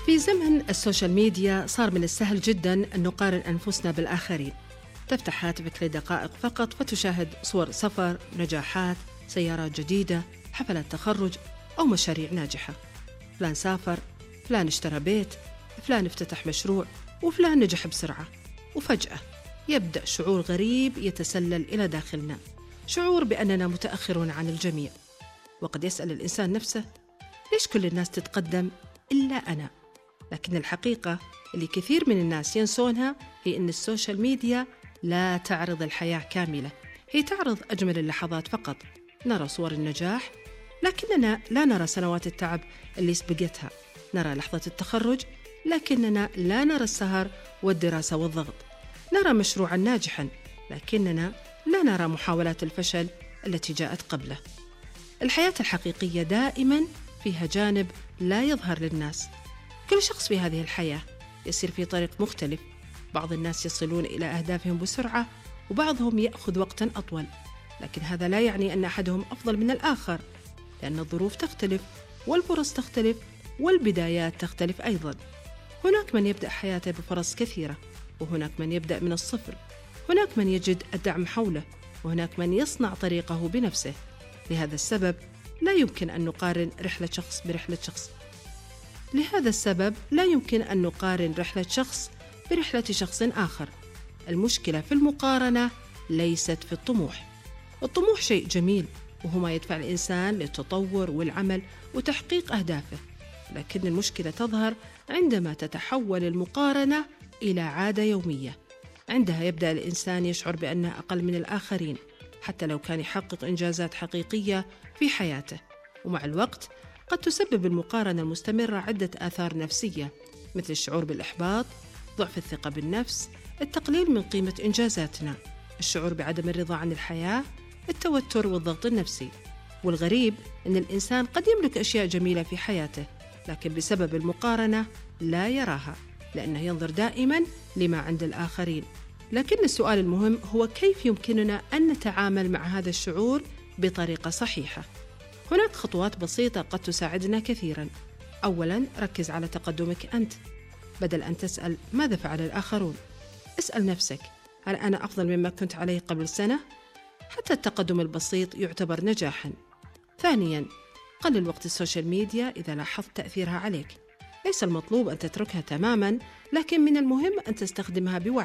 في زمن السوشيال ميديا صار من السهل جدا أن نقارن أنفسنا بالآخرين. تفتح هاتفك لدقائق فقط فتشاهد صور سفر، نجاحات، سيارات جديدة، حفلات تخرج أو مشاريع ناجحة. فلان سافر، فلان اشترى بيت، فلان افتتح مشروع، وفلان نجح بسرعة. وفجأة يبدأ شعور غريب يتسلل إلى داخلنا، شعور بأننا متأخرون عن الجميع. وقد يسأل الإنسان نفسه: ليش كل الناس تتقدم إلا أنا؟ لكن الحقيقة اللي كثير من الناس ينسونها هي أن السوشيال ميديا لا تعرض الحياة كاملة، هي تعرض أجمل اللحظات فقط. نرى صور النجاح لكننا لا نرى سنوات التعب اللي سبقتها، نرى لحظة التخرج لكننا لا نرى السهر والدراسة والضغط، نرى مشروعا ناجحا لكننا لا نرى محاولات الفشل التي جاءت قبله. الحياة الحقيقية دائما فيها جانب لا يظهر للناس. كل شخص في هذه الحياة يسير في طريق مختلف، بعض الناس يصلون إلى أهدافهم بسرعة وبعضهم يأخذ وقتا أطول، لكن هذا لا يعني أن أحدهم أفضل من الآخر، لأن الظروف تختلف والفرص تختلف والبدايات تختلف أيضا. هناك من يبدأ حياته بفرص كثيرة، وهناك من يبدأ من الصفر، هناك من يجد الدعم حوله، وهناك من يصنع طريقه بنفسه. لهذا السبب لا يمكن أن نقارن رحلة شخص برحلة شخص. رحلة شخص برحلة شخص آخر. المشكلة في المقارنة ليست في الطموح. الطموح شيء جميل وهو ما يدفع الإنسان للتطور والعمل وتحقيق أهدافه، لكن المشكلة تظهر عندما تتحول المقارنة إلى عادة يومية. عندها يبدأ الإنسان يشعر بأنه أقل من الآخرين حتى لو كان يحقق إنجازات حقيقية في حياته. ومع الوقت قد تسبب المقارنة المستمرة عدة آثار نفسية، مثل الشعور بالإحباط، ضعف الثقة بالنفس، التقليل من قيمة إنجازاتنا، الشعور بعدم الرضا عن الحياة، التوتر والضغط النفسي. والغريب أن الإنسان قد يملك أشياء جميلة في حياته، لكن بسبب المقارنة لا يراها، لأنه ينظر دائما لما عند الآخرين. لكن السؤال المهم هو كيف يمكننا أن نتعامل مع هذا الشعور بطريقة صحيحة؟ هناك خطوات بسيطة قد تساعدنا كثيرا. أولا، ركز على تقدمك أنت، بدل أن تسأل ماذا فعل الآخرون. اسأل نفسك: هل أنا أفضل مما كنت عليه قبل سنة؟ حتى التقدم البسيط يعتبر نجاحا. ثانيا، قلل وقت السوشيال ميديا إذا لاحظت تأثيرها عليك. ليس المطلوب أن تتركها تماما، لكن من المهم أن تستخدمها بوعي.